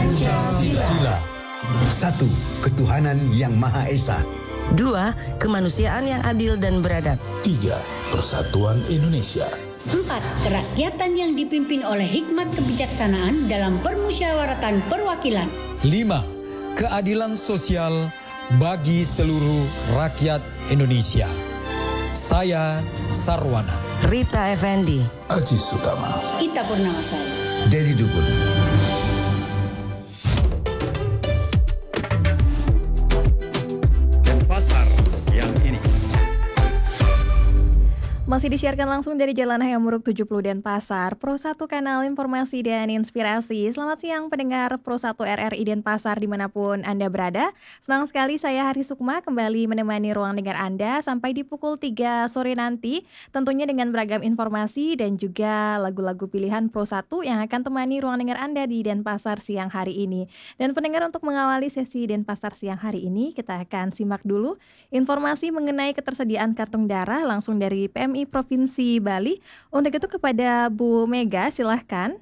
Pancasila. 1. Ketuhanan Yang Maha Esa. 2. Kemanusiaan yang adil dan beradab. 3. Persatuan Indonesia. 4. Kerakyatan yang dipimpin oleh hikmat kebijaksanaan dalam permusyawaratan perwakilan. 5. Keadilan sosial bagi seluruh rakyat Indonesia. Saya Sarwana. Rita Effendi. Aji Sutama. Ita Purnamasari. Dedi Dukun. Pasar siang ini. Masih disiarkan langsung dari Jalan Hayamuruk 70 Denpasar, Pro 1 Kanal Informasi dan Inspirasi. Selamat siang pendengar Pro 1 RRI Denpasar dimanapun Anda berada. Senang sekali saya Hari Sukma kembali menemani ruang dengar Anda sampai di pukul 3 sore nanti. Tentunya dengan beragam informasi dan juga lagu-lagu pilihan Pro 1 yang akan temani ruang dengar Anda di Denpasar siang hari ini. Dan pendengar, untuk mengawali sesi Denpasar siang hari ini, kita akan simak dulu informasi mengenai ketersediaan kantung darah langsung dari PMI Provinsi Bali. Untuk itu kepada Bu Mega, silahkan.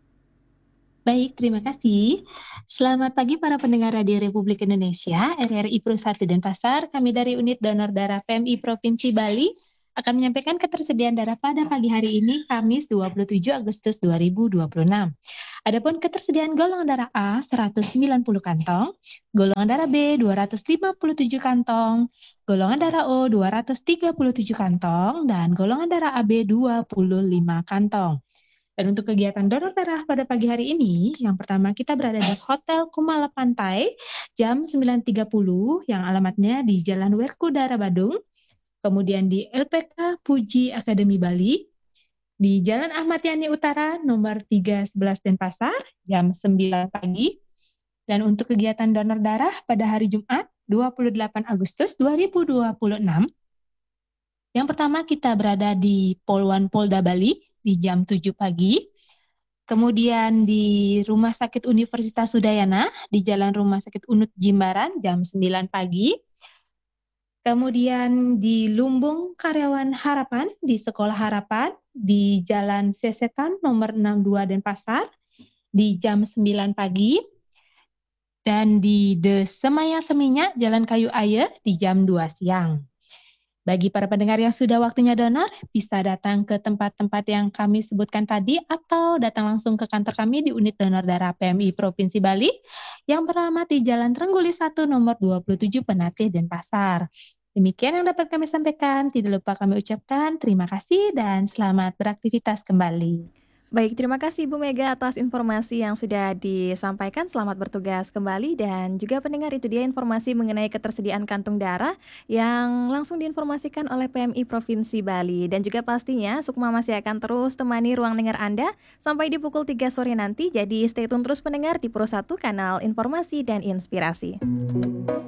Baik, terima kasih. Selamat pagi para pendengar Radio Republik Indonesia, RRI Pro 1 Denpasar. Kami dari Unit Donor Darah PMI Provinsi Bali akan menyampaikan ketersediaan darah pada pagi hari ini, Kamis 27 Agustus 2026. Adapun ketersediaan golongan darah A 190 kantong, golongan darah B 257 kantong, golongan darah O 237 kantong, dan golongan darah AB 25 kantong. Dan untuk kegiatan donor darah pada pagi hari ini, yang pertama kita berada di Hotel Kumala Pantai jam 9.30 yang alamatnya di Jalan Werkudara Badung, kemudian di LPK Puji Akademi Bali, di Jalan Ahmad Yani Utara nomor 311 Denpasar jam 9 pagi. Dan untuk kegiatan donor darah pada hari Jumat 28 Agustus 2026, yang pertama kita berada di Poluan Polda Bali di jam 7 pagi. Kemudian di Rumah Sakit Universitas Udayana di Jalan Rumah Sakit Unut Jimbaran jam 9 pagi. Kemudian di Lumbung Karyawan Harapan di Sekolah Harapan di Jalan Sesetan nomor 62 Denpasar di jam 9 pagi. Dan di The Semaya Seminyak Jalan Kayu Ayer di jam 2 siang. Bagi para pendengar yang sudah waktunya donor, bisa datang ke tempat-tempat yang kami sebutkan tadi atau datang langsung ke kantor kami di Unit Donor Darah PMI Provinsi Bali yang beralamat di Jalan Trengguli 1 nomor 27 Penatih Denpasar. Demikian yang dapat kami sampaikan. Tidak lupa kami ucapkan terima kasih dan selamat beraktivitas kembali. Baik, terima kasih Bu Mega atas informasi yang sudah disampaikan. Selamat bertugas kembali. Dan juga pendengar, itu dia informasi mengenai ketersediaan kantung darah yang langsung diinformasikan oleh PMI Provinsi Bali. Dan juga pastinya Sukma masih akan terus temani ruang dengar Anda sampai di pukul 3 sore nanti. Jadi stay tune terus pendengar di Pro 1 Kanal Informasi dan Inspirasi.